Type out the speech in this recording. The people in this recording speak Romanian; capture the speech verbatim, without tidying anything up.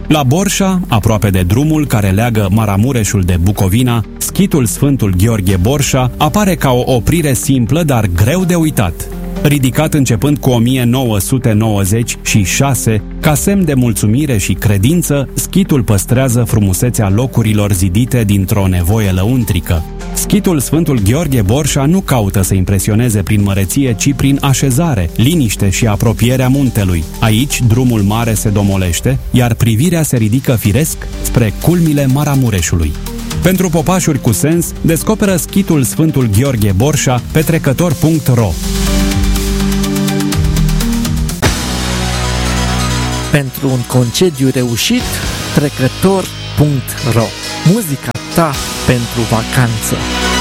La Borșa, aproape de drumul care leagă Maramureșul de Bucovina, schitul Sfântul Gheorghe Borșa apare ca o oprire simplă, dar greu de uitat. Ridicat începând cu o mie nouă sute nouăzeci și șase, ca semn de mulțumire și credință, schitul păstrează frumusețea locurilor zidite dintr-o nevoie lăuntrică. Schitul Sfântul Gheorghe Borșa nu caută să impresioneze prin măreție, ci prin așezare, liniște și apropierea muntelui. Aici, drumul mare se domolește, iar privirea se ridică firesc spre culmile Maramureșului. Pentru popașuri cu sens, descoperă schitul Sfântul Gheorghe Borșa pe trecător punct ro. Pentru un concediu reușit, trecător punct ro. Muzica ta pentru vacanță.